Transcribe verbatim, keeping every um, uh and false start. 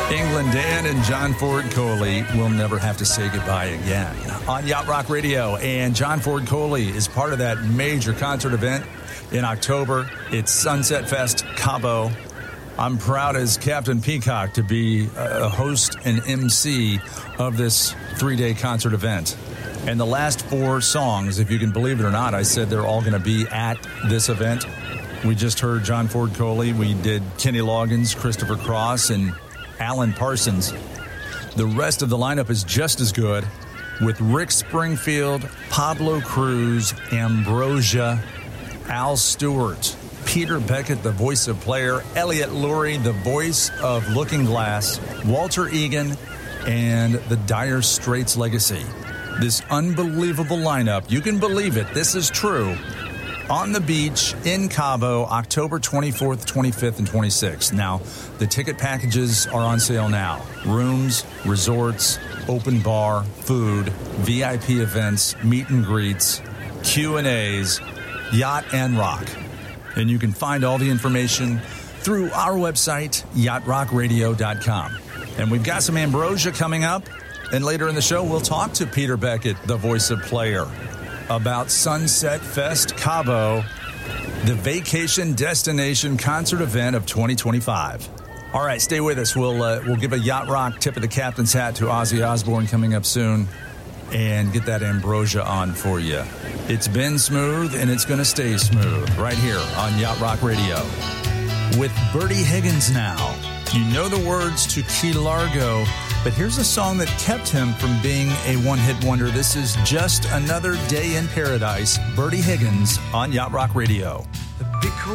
England Dan and John Ford Coley will never have to say goodbye again on Yacht Rock Radio. And John Ford Coley is part of that major concert event in October. It's Sunset Fest Cabo. I'm proud as Captain Peacock to be a host and M C of this three-day concert event. And the last four songs, if you can believe it or not, I said they're all going to be at this event. We just heard John Ford Coley. We did Kenny Loggins, Christopher Cross, and Alan Parsons. The rest of the lineup is just as good, with Rick Springfield, Pablo Cruz, Ambrosia, Al Stewart, Peter Beckett, the voice of Player, Elliot Lurie, the voice of Looking Glass, Walter Egan, and the Dire Straits Legacy. This unbelievable lineup, you can believe it, this is true, on the beach in Cabo, October twenty-fourth, twenty-fifth, and twenty-sixth. Now, the ticket packages are on sale now. Rooms, resorts, open bar, food, V I P events, meet and greets, Q and A's, yacht and rock. And you can find all the information through our website, yacht rock radio dot com. And we've got some Ambrosia coming up. And later in the show, we'll talk to Peter Beckett, the voice of Player, about Sunset Fest Cabo, the vacation destination concert event of twenty twenty-five. All right, stay with us. We'll uh, we'll give a Yacht Rock tip of the captain's hat to Ozzy Osbourne coming up soon and get that Ambrosia on for you. It's been smooth, and it's going to stay smooth right here on Yacht Rock Radio. With Bertie Higgins now. You know the words to Key Largo, but here's a song that kept him from being a one-hit wonder. This is Just Another Day in Paradise. Bertie Higgins on Yacht Rock Radio. The big